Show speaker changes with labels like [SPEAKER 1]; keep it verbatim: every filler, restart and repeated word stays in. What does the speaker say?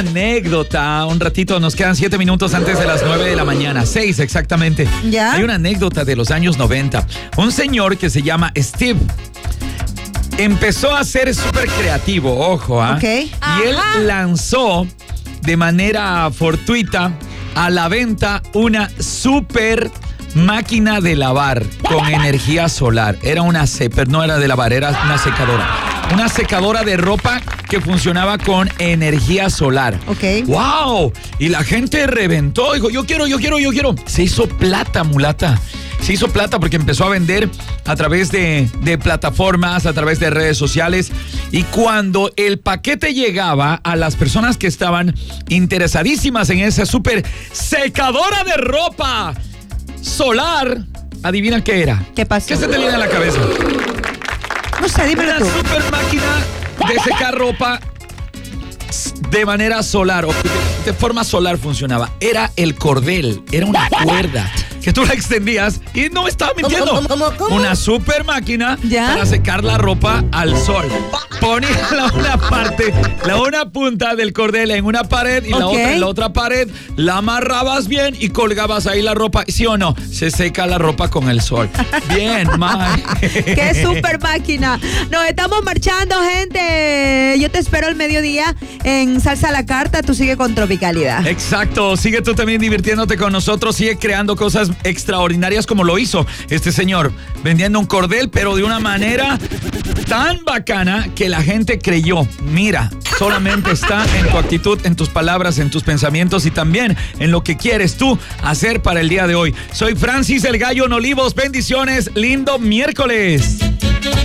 [SPEAKER 1] anécdota, un ratito, nos quedan siete minutos antes de las nueve de la mañana, seis exactamente.
[SPEAKER 2] ¿Ya?
[SPEAKER 1] Hay una anécdota de los años noventa. Un señor que se llama Steve empezó a ser súper creativo, ojo, ¿ah?
[SPEAKER 2] ¿eh?
[SPEAKER 1] Ok.
[SPEAKER 2] Ajá.
[SPEAKER 1] Y él lanzó de manera fortuita a la venta una super máquina de lavar con energía solar. Era una seper, no era de lavar, era una secadora. Una secadora de ropa que funcionaba con energía solar.
[SPEAKER 2] Ok.
[SPEAKER 1] ¡Wow! Y la gente reventó. Dijo, yo quiero, yo quiero, yo quiero. Se hizo plata, mulata. Se hizo plata porque empezó a vender a través de, de plataformas, a través de redes sociales. Y cuando el paquete llegaba a las personas que estaban interesadísimas en esa súper secadora de ropa solar, adivina qué era.
[SPEAKER 2] ¿Qué pasó?
[SPEAKER 1] ¿Qué se te viene a la cabeza?
[SPEAKER 2] No sé, dímelo
[SPEAKER 1] Una
[SPEAKER 2] tú.
[SPEAKER 1] super máquina de secar ropa de manera solar, o de forma solar funcionaba. Era el cordel, era una cuerda que tú la extendías y no me estaba mintiendo.
[SPEAKER 2] ¿Cómo, cómo, cómo?
[SPEAKER 1] Una super máquina
[SPEAKER 2] ¿Ya?
[SPEAKER 1] para secar la ropa al sol. Ponías la una parte, la una punta del cordel en una pared y la
[SPEAKER 2] Ok.
[SPEAKER 1] otra en la otra pared, la amarrabas bien y colgabas ahí la ropa. ¿Sí o no? Se seca la ropa con el sol. Bien, man.
[SPEAKER 2] ¡Qué super máquina! Nos estamos marchando, gente. Yo te espero al mediodía en Salsa a la Carta. Tú sigue con Tropicalidad.
[SPEAKER 1] Exacto, sigue tú también divirtiéndote con nosotros, sigue creando cosas extraordinarias como lo hizo este señor, vendiendo un cordel, pero de una manera tan bacana que la gente creyó. Mira, solamente está en tu actitud, en tus palabras, en tus pensamientos y también en lo que quieres tú hacer para el día de hoy. Soy Francis el Gallo en Olivos, bendiciones, lindo miércoles.